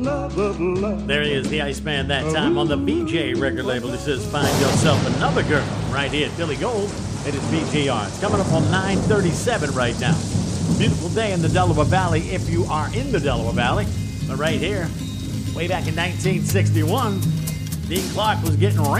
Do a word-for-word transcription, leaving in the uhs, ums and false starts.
There he is, the Iceman, that time on the V J record label. This is Find Yourself Another Girl right here at Billy Gold. It is V J R. It's coming up on nine thirty-seven right now. Beautiful day in the Delaware Valley if you are in the Delaware Valley. But right here, way back in nineteen sixty-one, Dean Clark was getting rain.